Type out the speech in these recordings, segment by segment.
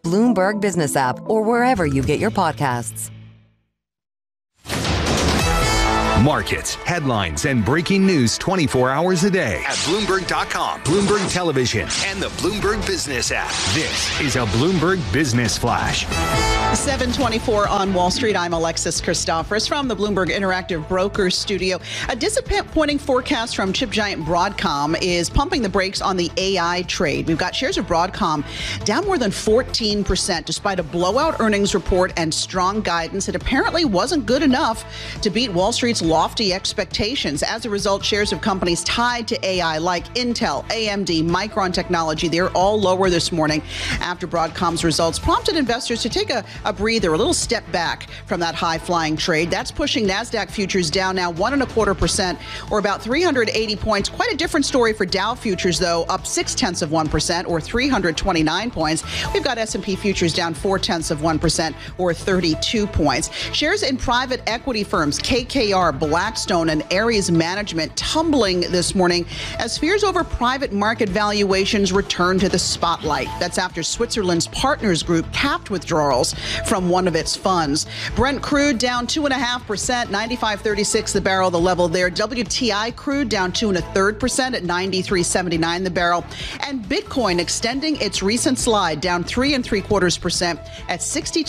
Bloomberg Business app or wherever you get your podcasts. Markets, headlines, and breaking news 24 hours a day at Bloomberg.com, Bloomberg Television, and the Bloomberg Business app. This is a Bloomberg Business Flash. 7:24 on Wall Street. I'm Alexis Christoforous from the Bloomberg Interactive Brokers studio. A disappointing forecast from chip giant Broadcom is pumping the brakes on the AI trade. We've got shares of Broadcom down more than 14% despite a blowout earnings report and strong guidance. It apparently wasn't good enough to beat Wall Street's lofty expectations. As a result, shares of companies tied to AI like Intel, AMD, Micron Technology, they're all lower this morning after Broadcom's results prompted investors to take a breather, a little step back from that high-flying trade. That's pushing NASDAQ futures down now 1.25%, or about 380 points. Quite a different story for Dow futures, though, up 0.6%, or 329 points. We've got S&P futures down 0.4%, or 32 points. Shares in private equity firms, KKR, Blackstone, and Ares Management tumbling this morning as fears over private market valuations return to the spotlight. That's after Switzerland's Partners Group capped withdrawals from one of its funds. Brent crude down 2.5%, 95.36 the barrel, the level there. WTI crude down 2.33% at 93.79 the barrel. And Bitcoin extending its recent slide down 3.75% at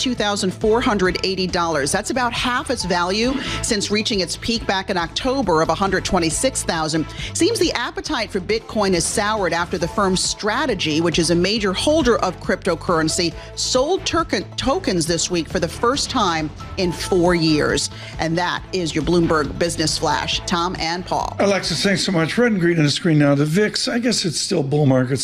$62,480. That's about half its value since reaching its peak back in October of $126,000. Seems the appetite for Bitcoin is soured after the firm's Strategy, which is a major holder of cryptocurrency, sold tokens this week for the first time in 4 years. And that is your Bloomberg Business Flash. Tom and Paul. Alexis, thanks so much. Red and green on the screen now. The VIX, I guess it's still bull market,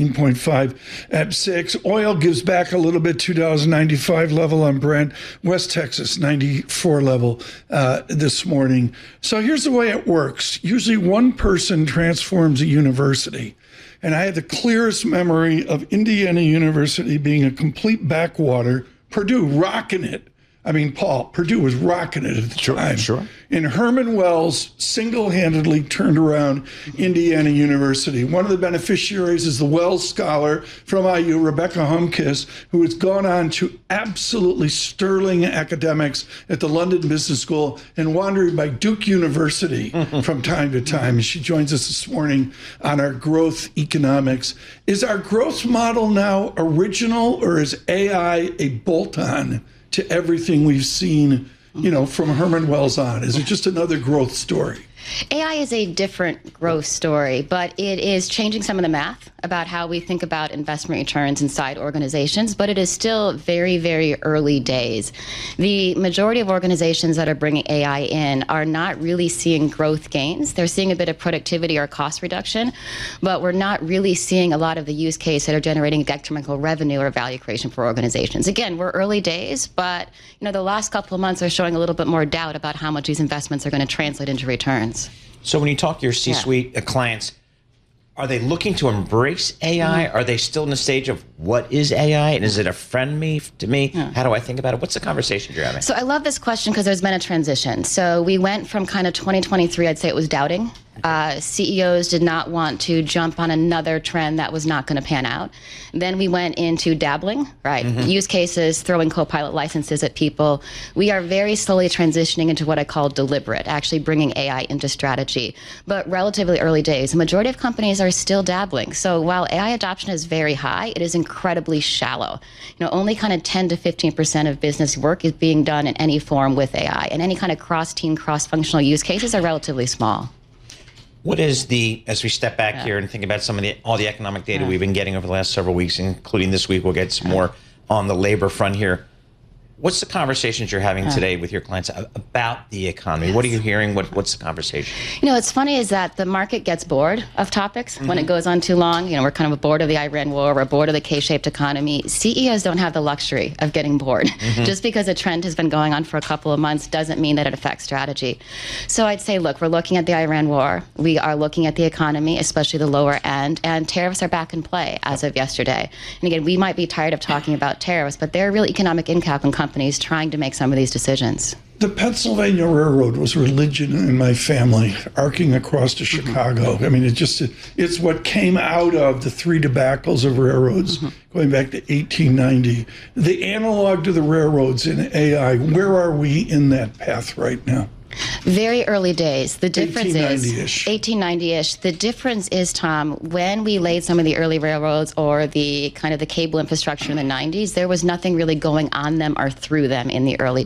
16.5 at 6. Oil gives back a little bit, $2.95 level on Brent. West Texas, 94 level this morning. So here's the way it works. Usually one person transforms a university. And I had the clearest memory of Indiana University being a complete backwater, Purdue rocking it. I mean, Paul, Purdue was rocking it at the time. Sure. And Herman Wells single-handedly turned around Indiana University. One of the beneficiaries is the Wells Scholar from IU, Rebecca Humkis, who has gone on to absolutely sterling academics at the London Business School and wandering by Duke University from time to time. She joins us this morning on our growth economics. Is our growth model now original, or is AI a bolt-on to everything we've seen, from Herman Wells on? Is it just another growth story? AI is a different growth story, but it is changing some of the math about how we think about investment returns inside organizations, but it is still very, very early days. The majority of organizations that are bringing AI in are not really seeing growth gains. They're seeing a bit of productivity or cost reduction, but we're not really seeing a lot of the use case that are generating incremental revenue or value creation for organizations. Again, we're early days, but the last couple of months are showing a little bit more doubt about how much these investments are going to translate into returns. So when you talk to your C-suite clients, are they looking to embrace AI? Are they still in the stage of what is AI? And is it a friend to me? How do I think about it? What's the conversation you're having? So I love this question because there's been a transition. So we went from kind of 2023, I'd say it was doubting. CEOs did not want to jump on another trend that was not going to pan out. Then we went into dabbling, right? Use cases, throwing Copilot licenses at people. We are very slowly transitioning into what I call deliberate, actually bringing AI into strategy. But relatively early days, the majority of companies are still dabbling. So while AI adoption is very high, it is incredibly shallow. Only kind of 10 to 15% of business work is being done in any form with AI, and any kind of cross-team, cross-functional use cases are relatively small. What is as we step back here and think about all the economic data we've been getting over the last several weeks, including this week, we'll get some more on the labor front here. What's the conversations you're having today with your clients about the economy? What are you hearing? What's the conversation? What's funny is that the market gets bored of topics when it goes on too long. We're kind of bored of the Iran war. We're bored of the K-shaped economy. CEOs don't have the luxury of getting bored. Just because a trend has been going on for a couple of months doesn't mean that it affects strategy. So I'd say, look, we're looking at the Iran war. We are looking at the economy, especially the lower end, and tariffs are back in play as of yesterday. And again, we might be tired of talking about tariffs, but they're real economic impact on companies trying to make some of these decisions. The Pennsylvania Railroad was religion in my family, arcing across to Chicago. I mean, it's what came out of the three debacles of railroads going back to 1890. The analog to the railroads in AI, where are we in that path right now? Very early days. The difference is 1890-ish. The difference is, Tom, when we laid some of the early railroads or the kind of the cable infrastructure in the 90s, there was nothing really going on them or through them in the early